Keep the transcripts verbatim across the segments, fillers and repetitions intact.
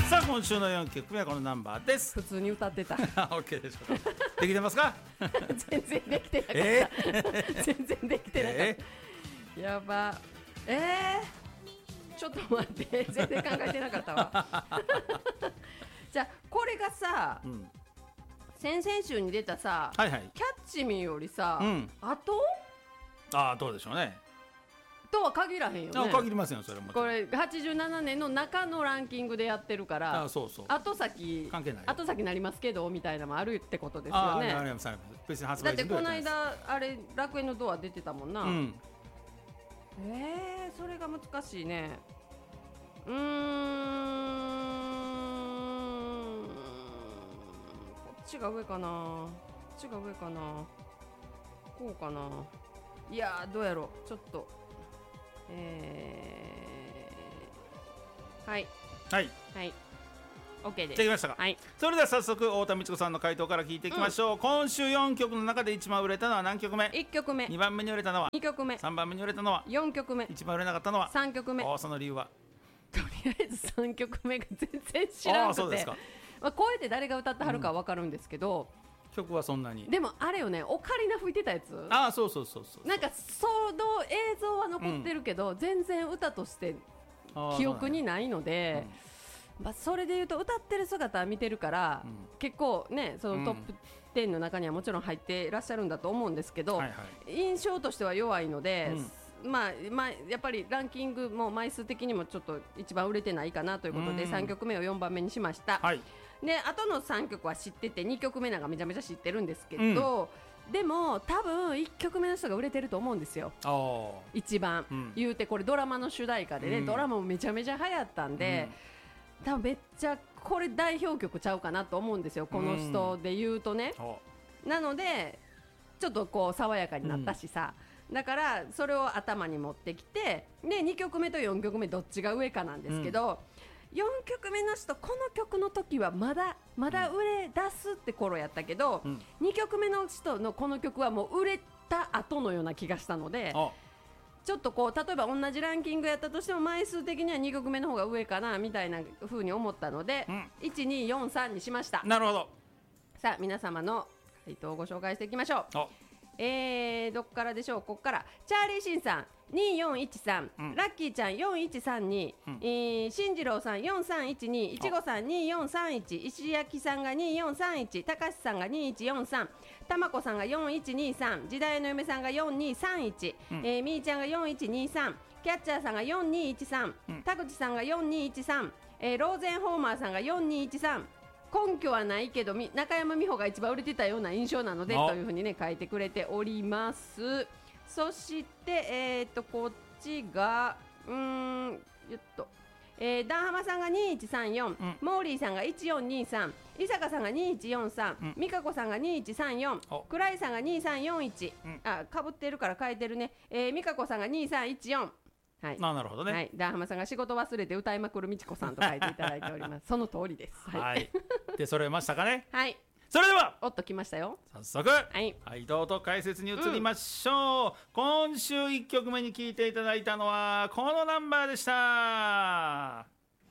さあ今週のよんきょくめはこのナンバーです。 普通に歌ってた OK でしょうか。できてますか？ 全然できてなかった、 えー、全然できてなかった、えー、やばえー、ちょっと待って全然考えてなかったわじゃあこれがさ、うん、先々週に出たさ、はいはい、キャッチミーよりさ、うん、あとああどうでしょうねとは限らへんよね。 限りませんよそれも。 これはちじゅうななねんの中のランキングでやってるから、 あそうそう後先関係ない後先なりますけどみたいなのもあるってことですよね。 あありますあります。別に発売だってこの間あれ楽園のドア出てたもんな、うん、えー、それが難しいね。うーんこっちが上かなこっちが上かなこうかな。いやーどうやろうちょっとえー、はいはいはい OK です。 できましたか、はい、それでは早速太田美智子さんの回答から聞いていきましょう、うん、今週よんきょくの中で一番売れたのは何曲目？ いっきょくめ。 にばんめに売れたのはにきょくめ。 さんばんめに売れたのはよんきょくめ。 一番売れなかったのはさんきょくめ。 その理由はとりあえずさんきょくめが全然知らなくて。あそうですか。まあ、声で誰が歌ってはるかは分かるんですけど、うん、 曲はそんなに。 でもあれよねオカリナ吹いてたやつ。 あそうそうそうそう。 なんかその映像は残ってるけど、うん、全然歌として記憶にないので、うんまあ、それでいうと歌ってる姿は見てるから、うん、結構ねそのトップじゅうの中にはもちろん入っていらっしゃるんだと思うんですけど、はいはい、印象としては弱いので、うんまあまあ、やっぱりランキングも枚数的にもちょっと一番売れてないかなということで、うん、さんきょくめをよんばんめにしました、はい、であとのさんきょくは知っててにきょくめなんかめちゃめちゃ知ってるんですけど、うん、でも多分いっきょくめの人が売れてると思うんですよ一番、うん、言うてこれドラマの主題歌でね、うん、ドラマもめちゃめちゃ流行ったんで、うん、多分めっちゃこれ代表曲ちゃうかなと思うんですよこの人で言うとね、うん、なのでちょっとこう爽やかになったしさ、うん、だからそれを頭に持ってきてでにきょくめとよんきょくめどっちが上かなんですけど、うん、よんきょくめの人この曲の時はまだまだ売れ出すって頃やったけど、うん、にきょくめの人のこの曲はもう売れた後のような気がしたのでちょっとこう例えば同じランキングやったとしても枚数的にはにきょくめの方が上かなみたいな風に思ったので、うん、いちによんさんにしました。 なるほど。 さあ皆様の回答をご紹介していきましょう。えー、どっからでしょう。ここからチャーリーシンさんにーよんいちさん、うん、ラッキーちゃんよんいちさんに、うんえー、進次郎さんよんさんいちに、いちごさんにーよんさんいち、石焼さんがにーよんさんいち、たかしさんがにーいちよんさん、たまこさんがよんいちにさん、時代の嫁さんがよんにさんいち、うんえー、みーちゃんがよんいちにさん、キャッチャーさんがよんにいちさん、うん、田口さんがよんにいちさん、えー、ローゼンホーマーさんがよんにいちさん、根拠はないけど中山美穂が一番売れてたような印象なのでというふうにね書いてくれております。そしてえーとこっちがうーんよっとえー、ダンハマさんがにいちさんよん、うん、モーリーさんがいちよんにさん、伊坂さんがにいちよんさん、うん、美香子さんがにいちさんよん、倉井さんがにさんよんいち、うん、あかぶってるから変えてるね、えー、美香子さんがにさんいちよん、はい、 あなるほどね、 はい、ダンハマさんが仕事忘れて歌いまくるみちこさんと書いていただいておりますその通りです、はい、はい、 で揃えましたかねはいそれではおっときましたよ早速、はいはい、どうぞ解説に移りましょう、うん、今週いっきょくめに聴いていただいたのはこのナンバーでした。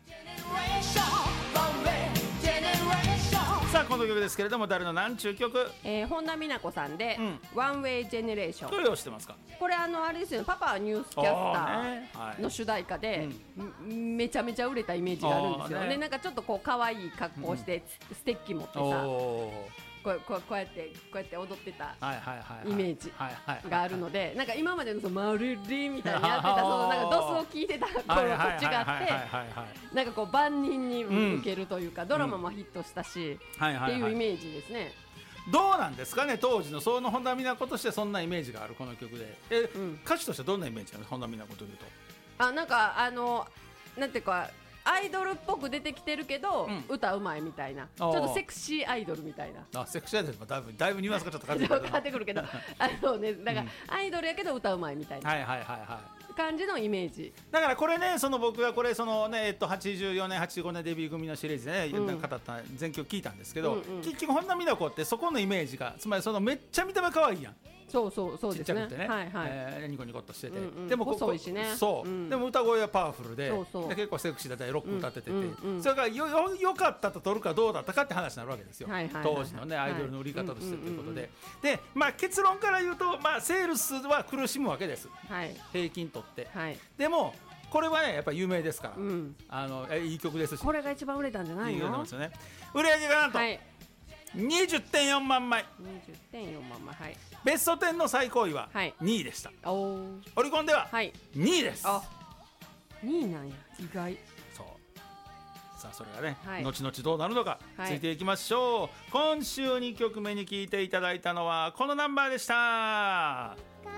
さあこの曲ですけれども誰の何ちゅう曲、 えー、本田美奈子さんで、うん、ワンウェイジェネレーション。 どれをしてますかこれあのあれですよねパパはニュースキャスターの主題歌で、ねはい、めちゃめちゃ売れたイメージがあるんですよね。なんかちょっとこう可愛い格好して、うん、ステッキ持ってさこう、こう、こうやってこうやって踊ってたイメージがあるのでなんか今までのそのマルリみたいにやってたそのなんかドスを聞いてた頃と違ってなんかこう万人に受けるというか、うん、ドラマもヒットしたし、うん、っていうイメージですね。 どうなんですかね当時のその本田美奈子としてそんなイメージがあるこの曲でえ、うん、歌手としてどんなイメージなの本田美奈子というとあなんかあのなんていうかアイドルっぽく出てきてるけど、うん、歌うまいみたいなちょっとセクシーアイドルみたいなあセクシーアイドルもだいぶだいぶニュアンスがちょっと変わってくるけどあの、ね、だから、うん、アイドルやけど歌うまいみたいな、はいはいはいはい、感じのイメージだからこれねその僕がこれそのねえっとはちじゅうよねんはちじゅうごねんデビュー組のシリーズでね、うん、語った全曲聞いたんですけど、うんうん、結局本田美奈子ってそこのイメージがつまりそのめっちゃ見た目可愛いやんそうそうそうちですねっちゃくてね、 はいはいえーニコニコっとしてて、 うんうんでもここ細いしねそう、 うん、 でも歌声はパワフルで、 そうそうで結構セクシーだったりロック歌っててて、 うんうんうんそれがよよよかったと取るかどうだったかって話になるわけですよ、 はいはいはいはい当時のねアイドルの売り方としてということで、 はいで、まあ、結論から言うと、まあ、セールスは苦しむわけです、 はい平均取って、 はいでもこれはねやっぱり有名ですから、 うんあのえいい曲ですし、 これが一番売れたんじゃないいい曲なんのですよね。売れ上げがなんとはいにじゅってんよんまんまい、 にじゅってんよんまんまいはいベストじゅうの最高位ははいにいでした、 おーオリコンでははいにいです、 あにいなんや意外そうさあそれがね、 はい後々どうなるのか、 はいついていきましょう。今週にきょくめに聴いていただいたのはこのナンバーでした。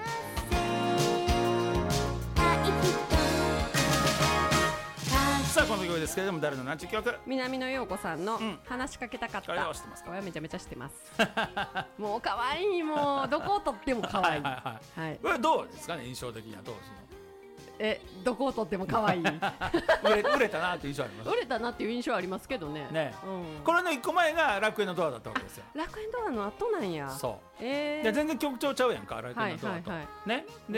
さあこの曲ですけれども誰のなんちゅう曲？ 南野陽子さんのうん話しかけたかった、 これは知ってますか？ これはめちゃめちゃ知ってますもう可愛いもうどこをとっても可愛いはいはいはい、 はいこれどうですかね印象的には当時えどこをとっても可愛いの売れ売れたなっていう印象あります売れたなっていう印象ありますけどねね、 うん、 これのいっこまえが楽園のドアだったわけですよ。 楽園ドアの後なんやそうえー、 で全然曲調ちゃうやんか楽園のドアと、 はいはいはいねで